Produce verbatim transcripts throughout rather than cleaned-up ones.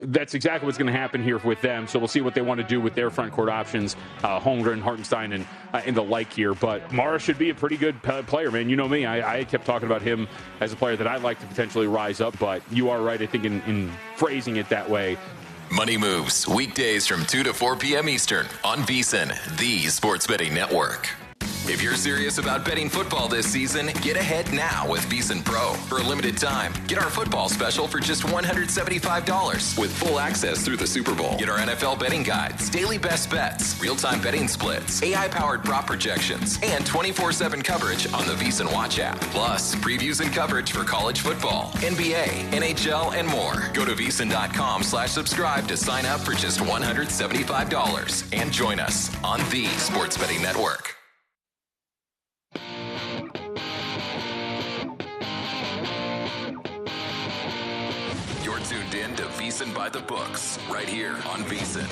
That's exactly what's going to happen here with them. So we'll see what they want to do with their front court options, uh, Holmgren, Hartenstein, and uh, and the like here. But Mara should be a pretty good p- player, man. You know me. I, I kept talking about him as a player that I'd like to potentially rise up. But you are right, I think, in, in phrasing it that way. Money Moves, weekdays from two to four p.m. Eastern on VSiN, the Sports Betting Network. If you're serious about betting football this season, get ahead now with VSiN Pro. For a limited time, get our football special for just one hundred seventy-five dollars with full access through the Super Bowl. Get our N F L betting guides, daily best bets, real-time betting splits, A I-powered prop projections, and twenty-four seven coverage on the VSiN Watch app. Plus, previews and coverage for college football, N B A, N H L, and more. Go to VSiN.com slash subscribe to sign up for just one hundred seventy-five dollars and join us on the Sports Betting Network. Tuned in to VSiN by the Books, right here on VSiN.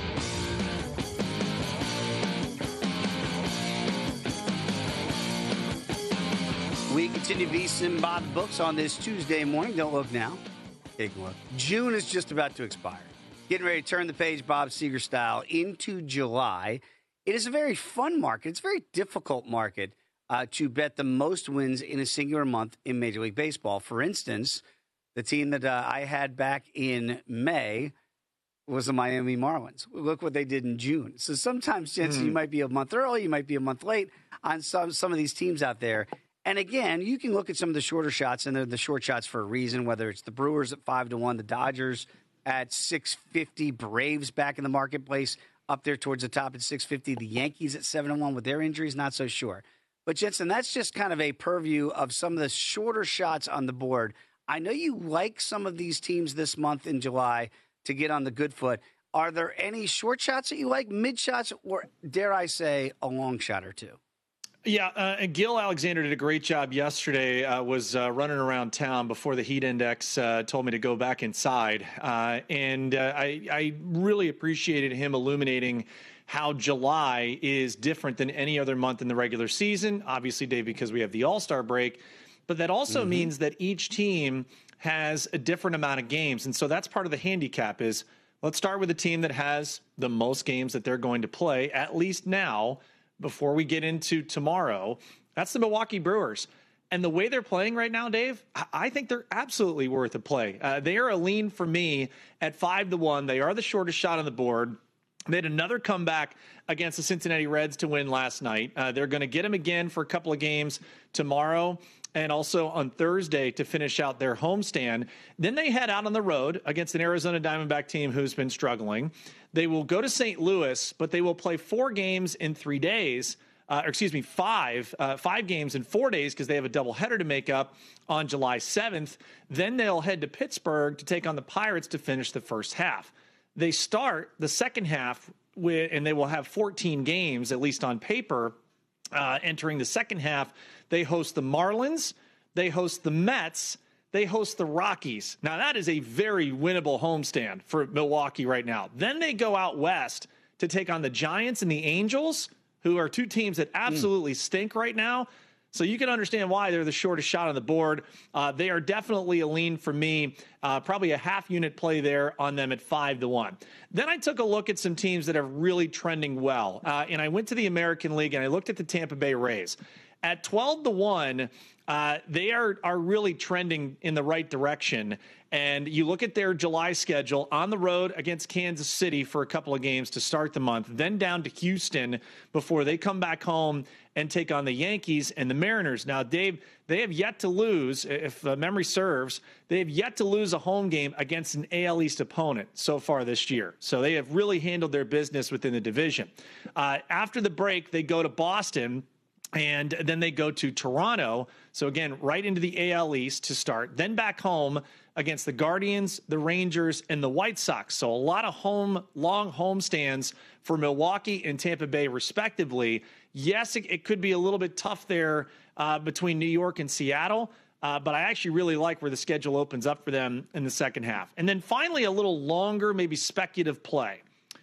We continue VSiN by the Books on this Tuesday morning. Don't look now. Take a look. June is just about to expire. Getting ready to turn the page, Bob Seger style, into July. It is a very fun market. It's a very difficult market uh, to bet the most wins in a singular month in Major League Baseball. For instance, the team that uh, I had back in May was the Miami Marlins. Look what they did in June. So sometimes, Jensen, mm. you might be a month early, you might be a month late on some, some of these teams out there. And again, you can look at some of the shorter shots, and they're the short shots for a reason, whether it's the Brewers at five to one, the Dodgers at six fifty, Braves back in the marketplace up there towards the top at six fifty, the Yankees at seven to one with their injuries, not so sure. But, Jensen, that's just kind of a purview of some of the shorter shots on the board. I know you like some of these teams this month in July to get on the good foot. Are there any short shots that you like, mid shots, or dare I say a long shot or two? Yeah, uh, and Gil Alexander did a great job yesterday, uh, was uh, running around town before the heat index uh, told me to go back inside. Uh, and uh, I, I really appreciated him illuminating how July is different than any other month in the regular season. Obviously, Dave, because we have the All-Star break. But that also mm-hmm. means that each team has a different amount of games. And so that's part of the handicap is let's start with a team that has the most games that they're going to play, at least now, before we get into tomorrow. That's the Milwaukee Brewers. And the way they're playing right now, Dave, I think they're absolutely worth a play. Uh, they are a lean for me at five to one. They are the shortest shot on the board. They had another comeback against the Cincinnati Reds to win last night. Uh, they're going to get them again for a couple of games tomorrow and also on Thursday to finish out their homestand. Then they head out on the road against an Arizona Diamondback team who's been struggling. They will go to Saint Louis, but they will play four games in three days. Uh, or excuse me, five, uh, five games in four days because they have a doubleheader to make up on July seventh. Then they'll head to Pittsburgh to take on the Pirates to finish the first half. They start the second half with, and they will have fourteen games, at least on paper, uh, entering the second half. They host the Marlins, they host the Mets, they host the Rockies. Now, that is a very winnable homestand for Milwaukee right now. Then they go out west to take on the Giants and the Angels, who are two teams that absolutely mm. stink right now. So you can understand why they're the shortest shot on the board. Uh, they are definitely a lean for me, uh, probably a half unit play there on them at five to one. Then I took a look at some teams that are really trending well. Uh, and I went to the American League and I looked at the Tampa Bay Rays. At twelve to one, uh, they are, are really trending in the right direction. And you look at their July schedule on the road against Kansas City for a couple of games to start the month, then down to Houston before they come back home and take on the Yankees and the Mariners. Now, Dave, they have yet to lose, if uh, memory serves, they have yet to lose a home game against an A L East opponent so far this year. So they have really handled their business within the division. Uh, after the break, they go to Boston. And then they go to Toronto. So, again, right into the A L East to start. Then back home against the Guardians, the Rangers, and the White Sox. So a lot of home, long home stands for Milwaukee and Tampa Bay, respectively. Yes, it, it could be a little bit tough there uh, between New York and Seattle. Uh, but I actually really like where the schedule opens up for them in the second half. And then finally, a little longer, maybe speculative play.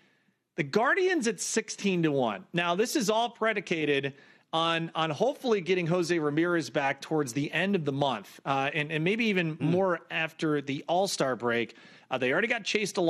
The Guardians at sixteen to one. Now, this is all predicated on on hopefully getting Jose Ramirez back towards the end of the month, uh, and, and maybe even mm. more after the All-Star break. Uh, they already got chased along.